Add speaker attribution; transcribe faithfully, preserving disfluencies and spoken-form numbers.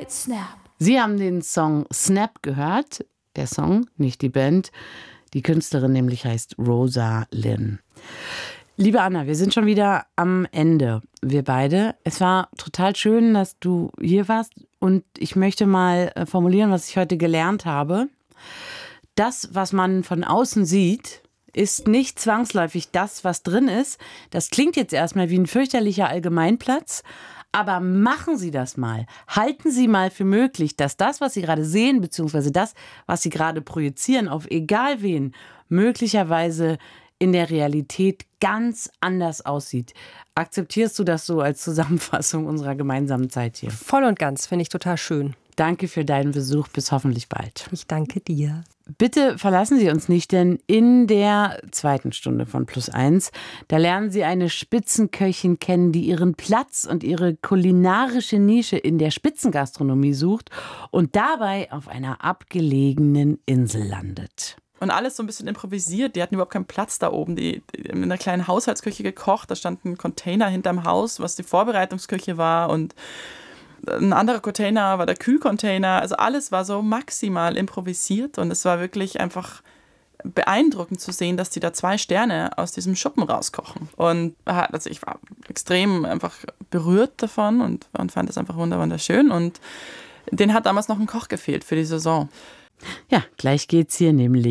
Speaker 1: White Snap.
Speaker 2: Sie haben den Song Snap gehört. Der Song, nicht die Band. Die Künstlerin nämlich heißt Rosa Linn. Liebe Anna, wir sind schon wieder am Ende, wir beide. Es war total schön, dass du hier warst. Und ich möchte mal formulieren, was ich heute gelernt habe. Das, was man von außen sieht, ist nicht zwangsläufig das, was drin ist. Das klingt jetzt erstmal wie ein fürchterlicher Allgemeinplatz. Aber machen Sie das mal. Halten Sie mal für möglich, dass das, was Sie gerade sehen, beziehungsweise das, was Sie gerade projizieren, auf egal wen, möglicherweise in der Realität ganz anders aussieht. Akzeptierst du das so als Zusammenfassung unserer gemeinsamen Zeit hier?
Speaker 3: Voll und ganz, finde ich total schön.
Speaker 2: Danke für deinen Besuch, bis hoffentlich bald.
Speaker 3: Ich danke dir.
Speaker 2: Bitte verlassen Sie uns nicht, denn in der zweiten Stunde von Plus eins, da lernen Sie eine Spitzenköchin kennen, die ihren Platz und ihre kulinarische Nische in der Spitzengastronomie sucht und dabei auf einer abgelegenen Insel landet.
Speaker 4: Und alles so ein bisschen improvisiert. Die hatten überhaupt keinen Platz da oben. Die, die in einer kleinen Haushaltsküche gekocht. Da stand ein Container hinterm Haus, was die Vorbereitungsküche war. Und ein anderer Container war der Kühlcontainer. Also alles war so maximal improvisiert. Und es war wirklich einfach beeindruckend zu sehen, dass die da zwei Sterne aus diesem Schuppen rauskochen. Und also ich war extrem einfach berührt davon und, und fand das einfach wunderschön. Und denen hat damals noch ein Koch gefehlt für die Saison.
Speaker 2: Ja, gleich geht's hier nämlich